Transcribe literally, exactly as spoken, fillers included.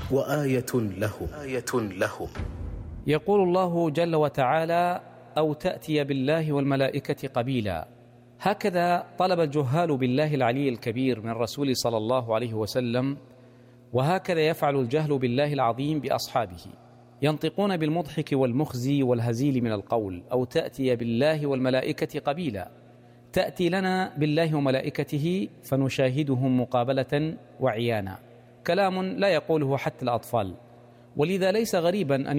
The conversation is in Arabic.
وآية لهم آية لهم يقول الله جل وتعالى: أو تأتي بالله والملائكة قبيلا. هكذا طلب الجهال بالله العلي الكبير من الرسول صلى الله عليه وسلم، وهكذا يفعل الجهل بالله العظيم بأصحابه، ينطقون بالمضحك والمخزي والهزيل من القول: أو تأتي بالله والملائكة قبيلا، تأتي لنا بالله وملائكته فنشاهدهم مقابلة وعيانا. كلام لا يقوله حتى الأطفال، ولذا ليس غريبا أن